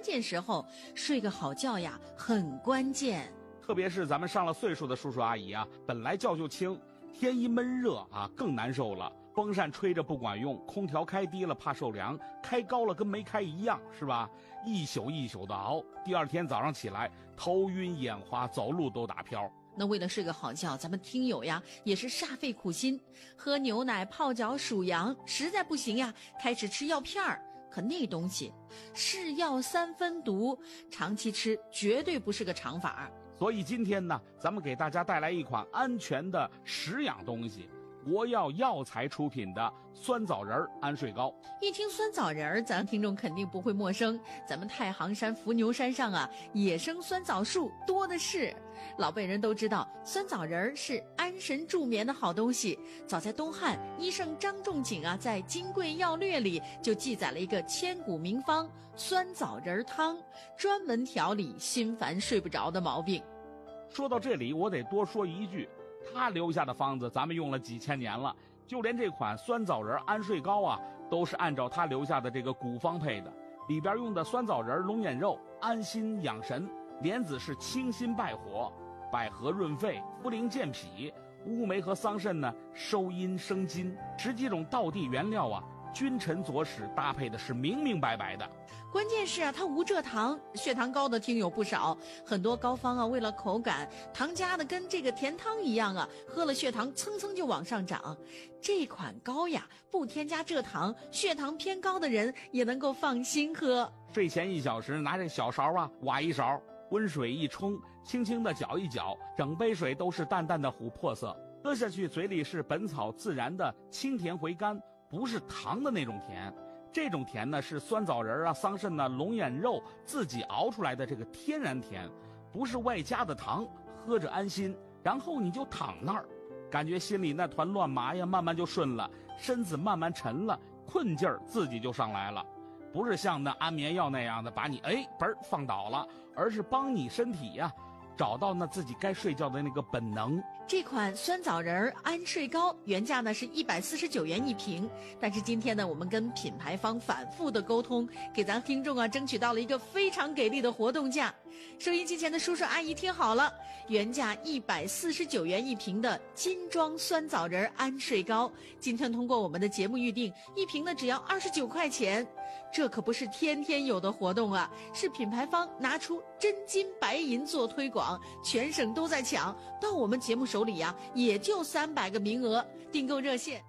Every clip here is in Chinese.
键时候，睡个好觉呀很关键。 特别是咱们上了岁数的叔叔阿姨啊，本来觉就轻，天一闷热啊更难受了，风扇吹着不管用，空调开低了怕受凉，开高了跟没开一样，是吧？一宿一宿的熬，第二天早上起来头晕眼花，走路都打飘。 那为了睡个好觉，咱们听友呀也是煞费苦心，喝牛奶泡脚数羊，实在不行呀开始吃药片儿。可那东西是药三分毒，长期吃绝对不是个长法。 所以今天呢，咱们给大家带来一款安全的食养东西，国药药材出品的酸枣仁安睡膏。 一听酸枣仁，咱听众肯定不会陌生。咱们太行山伏牛山上啊，野生酸枣树多的是。老辈人都知道，酸枣仁是安神助眠的好东西。早在东汉，医圣张仲景啊，在《金匮要略》里就记载了一个千古名方酸枣仁汤，专门调理心烦睡不着的毛病。 说到这里，我得多说一句，他留下的方子咱们用了几千年了，就连这款酸枣仁安睡膏啊，都是按照他留下的这个古方配的。里边用的酸枣仁、龙眼肉安心养神，莲子是清心败火，百合润肺，茯苓健脾，乌梅和桑葚呢收阴生津。10几种道地原料啊，君臣佐使搭配的是明明白白的。 关键是啊，它无蔗糖，血糖高的听友不少。很多膏方啊，为了口感，糖加的跟这个甜汤一样啊，喝了血糖蹭蹭就往上涨。这款膏呀，不添加蔗糖，血糖偏高的人也能够放心喝。 睡前1小时，拿这小勺啊，挖一勺，温水一冲，轻轻的搅一搅，整杯水都是淡淡的琥珀色，喝下去嘴里是本草自然的清甜回甘，不是糖的那种甜。这种甜呢，是酸枣仁啊、桑葚啊、龙眼肉自己熬出来的这个天然甜，不是外加的糖，喝着安心。然后你就躺那儿，感觉心里那团乱麻呀慢慢就顺了，身子慢慢沉了，困劲儿自己就上来了。不是像那安眠药那样的把你放倒了，而是帮你身体呀找到那自己该睡觉的那个本能。 这款酸枣仁安睡膏原价呢是149元一瓶，但是今天呢，我们跟品牌方反复的沟通，给咱听众啊争取到了一个非常给力的活动价。收音机前的叔叔阿姨听好了，原价149元一瓶的金装酸枣仁安睡膏，今天通过我们的节目预定，一瓶呢只要29块钱。这可不是天天有的活动啊，是品牌方拿出真金白银做推广，全省都在抢，到我们节目手里呀，也就300个名额。订购热线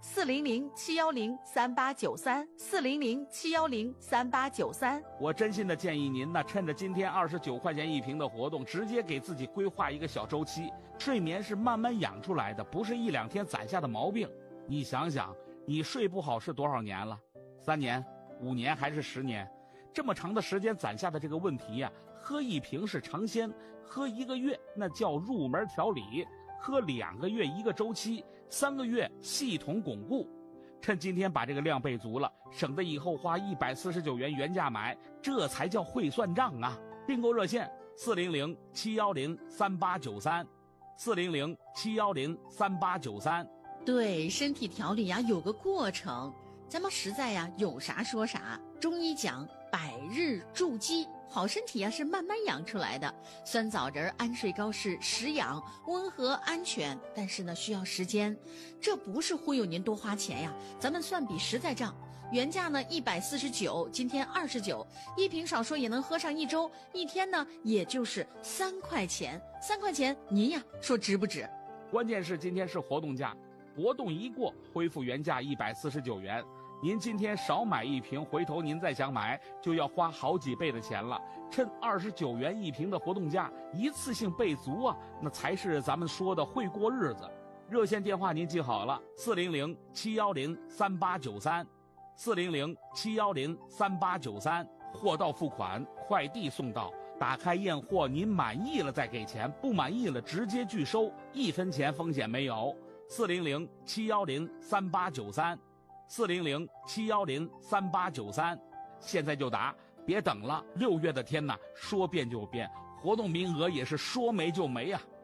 400-710-3893，400-710-3893。 我真心的建议您呢，趁着今天29块钱一瓶的活动，直接给自己规划一个小周期。睡眠是慢慢养出来的，不是1、2天攒下的毛病。你想想，你睡不好是多少年了？3年、5年还是10年？这么长的时间攒下的这个问题呀，喝1瓶是尝鲜，喝1个月那叫入门调理，喝2个月1个周期，3个月系统巩固。趁今天把这个量备足了，省得以后花149元原价买，这才叫会算账啊！订购热线400-710-3893，400-710-3893。 对，身体调理呀有个过程，咱们实在呀有啥说啥。中医讲百日筑基，好身体呀是慢慢养出来的。酸枣仁安睡膏是食养，温和安全，但是呢需要时间。这不是忽悠您多花钱呀，咱们算笔实在账。原价呢149，今天29，一瓶少说也能喝上1周，一天呢也就是3块钱。3块钱您呀说值不值？ 关键是今天是活动价，活动一过恢复原价149元。您今天少买1瓶，回头您再想买就要花好几倍的钱了。趁29元一瓶的活动价，一次性备足啊，那才是咱们说的会过日子。热线电话您记好了，400-710-3893，400-710-3893。货到付款，快递送到，打开验货，您满意了再给钱，不满意了直接拒收，1分钱风险没有。400-710-3893，400-710-3893，现在就打，别等了。6月的天呐，说变就变，活动名额也是说没就没啊。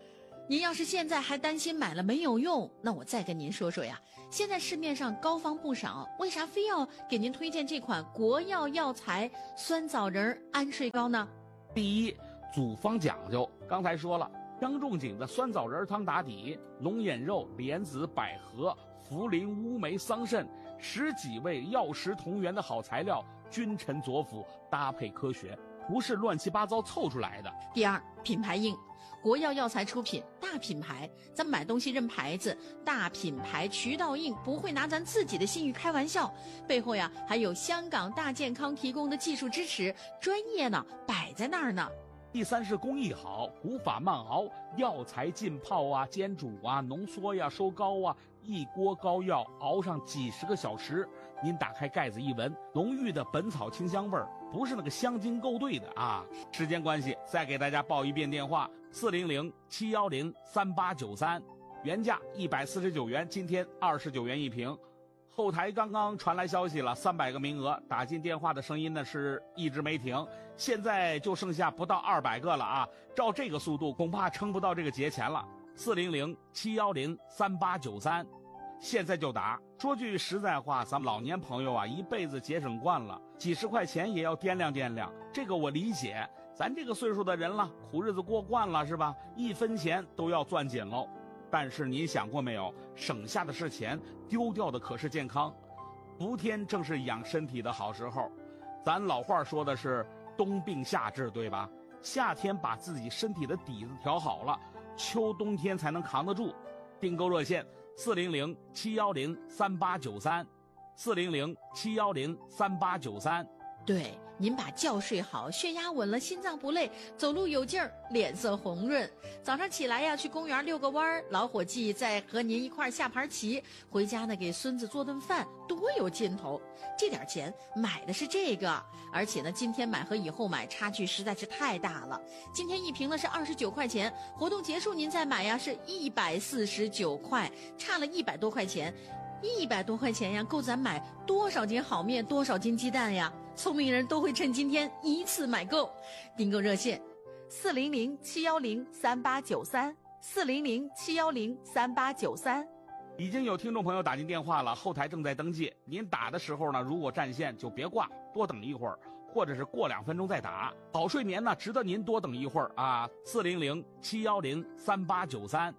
您要是现在还担心买了没有用，那我再跟您说说呀。现在市面上膏方不少，为啥非要给您推荐这款国药药材酸枣仁安睡膏呢？ 第一，组方讲究，刚才说了，张仲景的酸枣仁汤打底，龙眼肉、莲子、百合、茯苓、乌梅、桑葚10几味药食同源的好材料，君臣佐辅，搭配科学，不是乱七八糟凑出来的。 第二，品牌硬，国药药材出品，大品牌，咱买东西认牌子，大品牌渠道硬，不会拿咱自己的信誉开玩笑，背后呀还有香港大健康提供的技术支持，专业呢摆在那儿呢。 第三是工艺好，古法慢熬，药材浸泡啊、煎煮啊、浓缩呀、收膏啊，一锅膏药熬上几10个小时，您打开盖子一闻，浓郁的本草清香味儿，不是那个香精勾兑的啊。时间关系，再给大家报一遍电话：400-710-3893，原价149元，今天29元一瓶。后台刚刚传来消息了，300个名额，打进电话的声音呢是一直没停，现在就剩下不到200个了啊！照这个速度，恐怕撑不到这个节前了。400-710-3893，现在就打。说句实在话，咱们老年朋友啊，一辈子节省惯了，几十块钱也要掂量掂量，这个我理解。咱这个岁数的人了，苦日子过惯了是吧？1分钱都要攥紧喽。但是您想过没有，省下的是钱，丢掉的可是健康。伏天正是养身体的好时候，咱老话说的是冬病夏治，对吧？夏天把自己身体的底子调好了，秋冬天才能扛得住。订购热线400-710-3893 400-710-3893。 对，您把觉睡好，血压稳了，心脏不累，走路有劲儿，脸色红润。早上起来呀，去公园遛个弯儿，老伙计再和您一块儿下盘棋，回家呢给孙子做顿饭，多有劲头。这点钱买的是这个，而且呢，今天买和以后买差距实在是太大了。今天一瓶呢是29块钱，活动结束您再买呀是149块，差了100多块钱。100多块钱呀，够咱买多少斤好面，多少斤鸡蛋呀？聪明人都会趁今天一次买够。订购热线400-710-3893 400-710-3893。 已经有听众朋友打进电话了，后台正在登记。您打的时候呢，如果占线就别挂，多等一会儿，或者是过2分钟再打。好睡眠呢，值得您多等一会儿啊。400-710-3893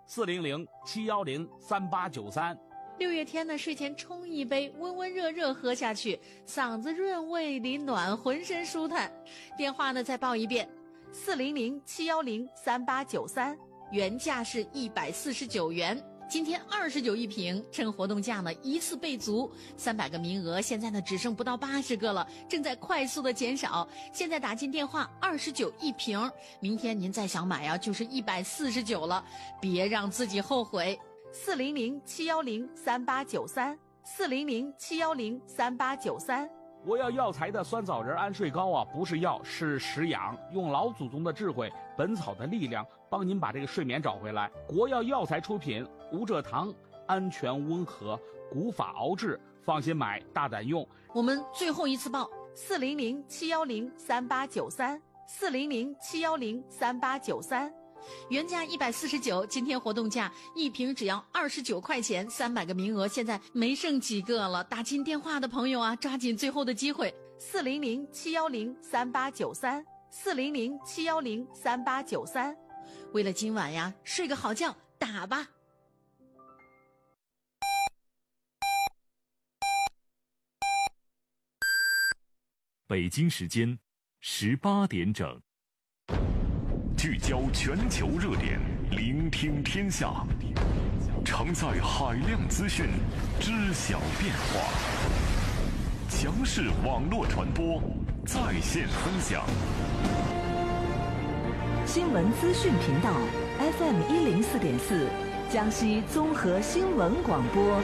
400-710-3893。 6月天呢，睡前冲一杯，温温热热喝下去，嗓子润胃里暖，浑身舒坦。电话呢再报一遍，400-710-3893，原价是149元，今天29一瓶，趁活动价呢一次备足，300个名额，现在呢只剩不到80个了，正在快速的减少。现在打进电话29一瓶，明天您再想买呀，就是149了，别让自己后悔。400-710-3893 400-710-3893。 我要药材的酸枣仁安睡膏啊，不是药，是食养，用老祖宗的智慧，本草的力量，帮您把这个睡眠找回来。国药药材出品，无蔗糖，安全温和，古法熬制，放心买，大胆用。 我们最后一次报400-710-3893 400-710-3893。原价149，今天活动价一瓶只要29块钱，300个名额，现在没剩几个了。打进电话的朋友啊，抓紧最后的机会，400-710-3893 400-710-3893。为了今晚呀，睡个好觉，打吧。 北京时间18点整。聚焦全球热点，聆听天下，承载海量资讯，知晓变化。强势网络传播，在线分享。 新闻资讯频道 FM 104.4，江西综合新闻广播。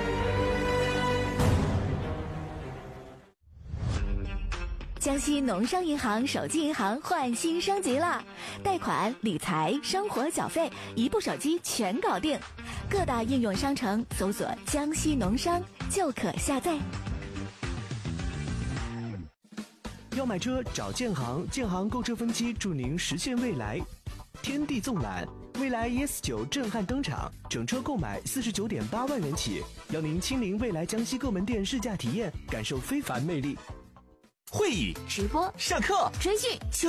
江西农商银行手机银行换新升级了，贷款、理财、生活缴费，一部手机全搞定。各大应用商城搜索“江西农商”就可下载。 要买车找建行，建行购车分期，助您实现未来。 天地纵览，蔚来 ES9 震撼登场，整车购买49.8万元起，邀您亲临蔚来江西各门店试驾体验，感受非凡魅力。 会议、 直播、 上课、 追剧。